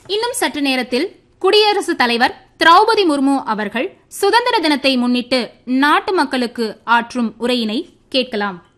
இன்னும் சற்று நேரத்தில் குடியரசுத் தலைவர் திரௌபதி முர்மு அவர்கள் சுதந்திர தினத்தை முன்னிட்டு நாட்டு மக்களுக்கு ஆற்றும் உரையினை கேட்கலாம்.